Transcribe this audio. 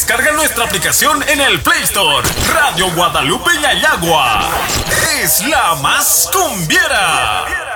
Descarga nuestra aplicación en el Play Store. Radio Guadalupe Yayagua es la más cumbiera.